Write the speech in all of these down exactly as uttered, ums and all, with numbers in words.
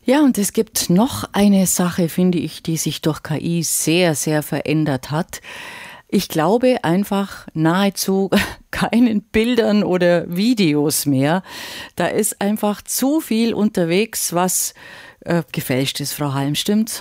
Ja, und es gibt noch eine Sache, finde ich, die sich durch K I sehr, sehr verändert hat. Ich glaube einfach nahezu keinen Bildern oder Videos mehr. Da ist einfach zu viel unterwegs, was äh, gefälscht ist, Frau Halm, stimmt's?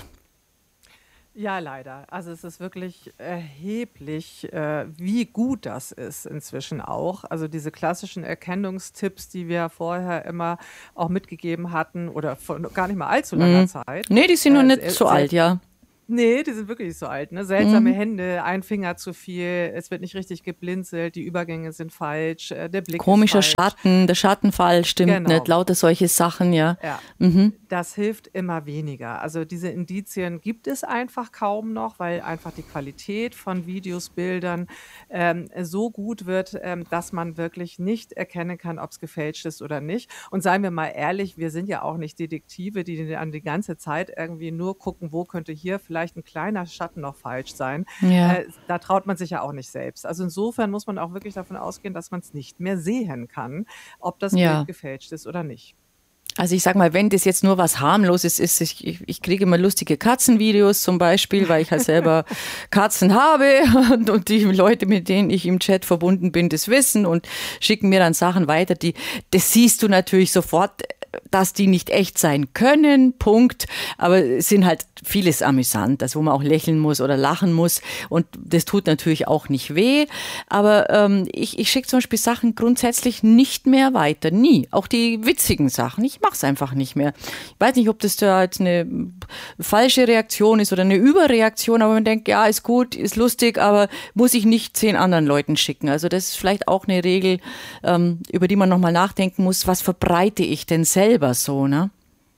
Ja, leider. Also es ist wirklich erheblich, äh, wie gut das ist inzwischen auch. Also diese klassischen Erkennungstipps, die wir vorher immer auch mitgegeben hatten oder vor gar nicht mal allzu langer Mhm. Zeit. Nee, die sind noch Äh, nicht sehr, so sehr alt, ja. Ne, die sind wirklich nicht so alt, ne? Seltsame Mhm. Hände, ein Finger zu viel, es wird nicht richtig geblinzelt, die Übergänge sind falsch, äh, der Blick ist Komischer falsch. Schatten, der Schattenfall stimmt nicht, Genau, lauter solche Sachen, ja. ja. Mhm. Das hilft immer weniger. Also diese Indizien gibt es einfach kaum noch, weil einfach die Qualität von Videos, Bildern ähm, so gut wird, ähm, dass man wirklich nicht erkennen kann, ob es gefälscht ist oder nicht. Und seien wir mal ehrlich, wir sind ja auch nicht Detektive, die dann die ganze Zeit irgendwie nur gucken, wo könnte hier vielleicht ein kleiner Schatten noch falsch sein. Ja, Äh, da traut man sich ja auch nicht selbst. Also insofern muss man auch wirklich davon ausgehen, dass man es nicht mehr sehen kann, ob das Bild ja. gefälscht ist oder nicht. Also ich sag mal, wenn das jetzt nur was harmloses ist, ich, ich, ich kriege immer lustige Katzenvideos zum Beispiel, weil ich halt selber Katzen habe und, und die Leute, mit denen ich im Chat verbunden bin, das wissen und schicken mir dann Sachen weiter, die, das siehst du natürlich sofort, dass die nicht echt sein können, Punkt. Aber es sind halt vieles amüsant, also wo man auch lächeln muss oder lachen muss und das tut natürlich auch nicht weh. Aber ähm, ich, ich schicke zum Beispiel Sachen grundsätzlich nicht mehr weiter, nie. Auch die witzigen Sachen, ich mache es einfach nicht mehr. Ich weiß nicht, ob das da jetzt eine falsche Reaktion ist oder eine Überreaktion, aber man denkt, ja, ist gut, ist lustig, aber muss ich nicht zehn anderen Leuten schicken. Also das ist vielleicht auch eine Regel, ähm, über die man nochmal nachdenken muss, was verbreite ich denn selber so, ne?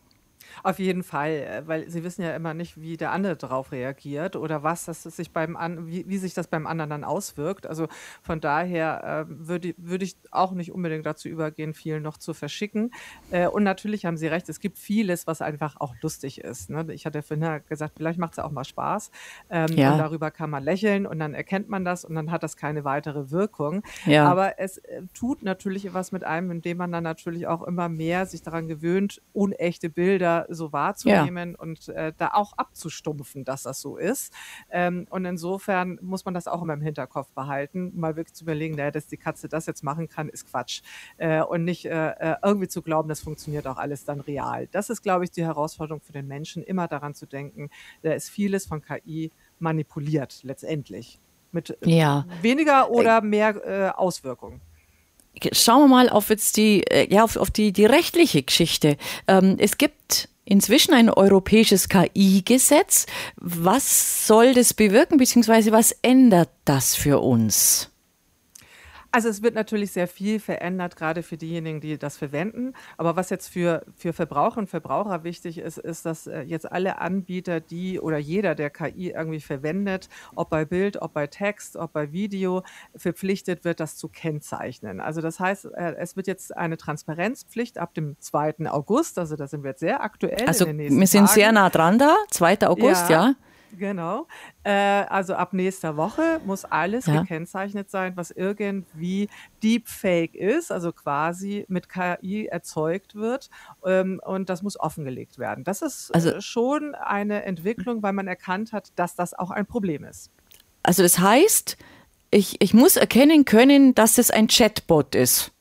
Auf jeden Fall, äh, weil sie wissen ja immer nicht, wie der andere darauf reagiert oder was das sich beim an wie wie sich das beim anderen dann auswirkt. Also, von daher, ähm, würde würde ich auch nicht unbedingt dazu übergehen, viel noch zu verschicken. Äh, und natürlich haben Sie recht, es gibt vieles, was einfach auch lustig ist, ne? Ich hatte vorhin ja gesagt, vielleicht macht's ja auch mal Spaß, ähm, und Ja, darüber kann man lächeln und dann erkennt man das und dann hat das keine weitere Wirkung. ja, Aber es, äh, tut natürlich was mit einem, indem man dann natürlich auch immer mehr sich daran gewöhnt, unechte Bilder so ja. wahrzunehmen und, äh, da auch abzustumpfen, dass das so ist. Ähm, und insofern muss man das auch immer im Hinterkopf behalten, mal wirklich zu überlegen, na ja, dass die Katze das jetzt machen kann, ist Quatsch. Äh, und nicht, äh, äh, irgendwie zu glauben, das funktioniert auch alles dann real. Das ist, glaube ich, die Herausforderung für den Menschen, immer daran zu denken, da ist vieles von K I manipuliert letztendlich mit, äh, Ja. weniger oder mehr, äh, Auswirkungen. Schauen wir mal auf jetzt die, äh, ja, auf, auf die, die rechtliche Geschichte. Ähm, es gibt inzwischen ein europäisches K I-Gesetz. Was soll das bewirken, beziehungsweise was ändert das für uns? Also, es wird natürlich sehr viel verändert, gerade für diejenigen, die das verwenden. Aber was jetzt für für Verbraucher und Verbraucher wichtig ist, ist, dass, äh, jetzt alle Anbieter, die oder jeder, der K I irgendwie verwendet, ob bei Bild, ob bei Text, ob bei Video, verpflichtet wird, das zu kennzeichnen. Also, das heißt, äh, es wird jetzt eine Transparenzpflicht ab dem zweiten August, also da sind wir jetzt sehr aktuell in Also den wir nächsten sind sehr Tagen. nah dran da, zweiter August, Ja, ja? genau. Äh, also ab nächster Woche muss alles Ja. gekennzeichnet sein, was irgendwie Deepfake ist, also quasi mit K I erzeugt wird, ähm, und das muss offengelegt werden. Das ist, Also, äh, schon eine Entwicklung, weil man erkannt hat, dass das auch ein Problem ist. also das heißt, ich, ich muss erkennen können, dass es ein Chatbot ist.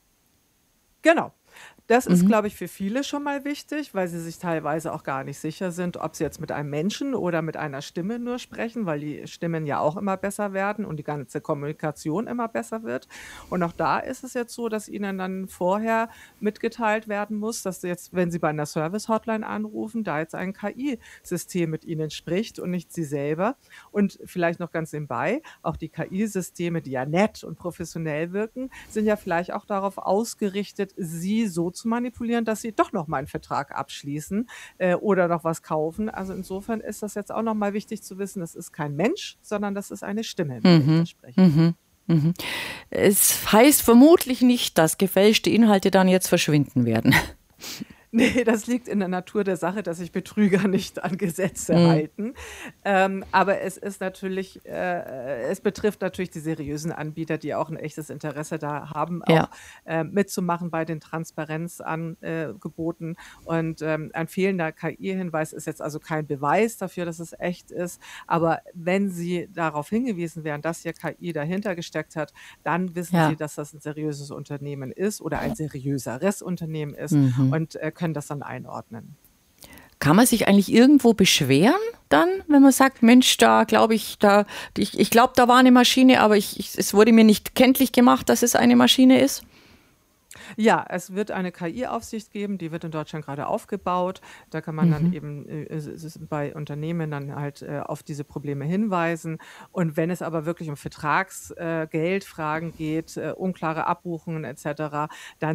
Genau. Das ist, Mhm. glaube ich, für viele schon mal wichtig, weil sie sich teilweise auch gar nicht sicher sind, ob sie jetzt mit einem Menschen oder mit einer Stimme nur sprechen, weil die Stimmen ja auch immer besser werden und die ganze Kommunikation immer besser wird. Und auch da ist es jetzt so, dass ihnen dann vorher mitgeteilt werden muss, dass jetzt, wenn sie bei einer Service-Hotline anrufen, da jetzt ein K I-System mit ihnen spricht und nicht sie selber. Und vielleicht noch ganz nebenbei, auch die K I-Systeme, die ja nett und professionell wirken, sind ja vielleicht auch darauf ausgerichtet, sie so zu manipulieren, dass sie doch noch mal einen Vertrag abschließen, äh, oder noch was kaufen. Also, insofern ist das jetzt auch noch mal wichtig zu wissen, das ist kein Mensch, sondern das ist eine Stimme, mit der ich da Mhm. spreche. Mhm. Mhm. Es heißt vermutlich nicht, dass gefälschte Inhalte dann jetzt verschwinden werden. Ne, das liegt in der Natur der Sache, dass sich Betrüger nicht an Gesetze Mhm. halten. Ähm, aber es ist natürlich äh, es betrifft natürlich die seriösen Anbieter, die auch 'n echtes Interesse da haben, auch, Ja. äh, mitzumachen bei den Transparenzangeboten. Äh, Geboten. Und, ähm, ein fehlender K I-Hinweis ist jetzt also kein Beweis dafür, dass es echt ist. Aber wenn Sie darauf hingewiesen werden, dass hier K I dahinter gesteckt hat, dann wissen Sie, Ja. dass das 'n seriöses Unternehmen ist oder ein seriöseres Unternehmen ist Mhm. und, äh, können das dann einordnen. Kann man sich eigentlich irgendwo beschweren dann, wenn man sagt: „Mensch, da glaube ich da ich ich glaube, da war 'ne Maschine, aber ich ich es wurde mir nicht kenntlich gemacht, dass es eine Maschine ist?“ Ja, es wird eine K I-Aufsicht geben, die wird in Deutschland grade aufgebaut. Da kann man dann Mhm. eben, äh, es es ist bei Unternehmen dann halt, äh, auf diese Probleme hinweisen. Und wenn es aber wirklich um Vertrags äh, Geldfragen geht, äh, unklare Abbuchungen et cetera, dann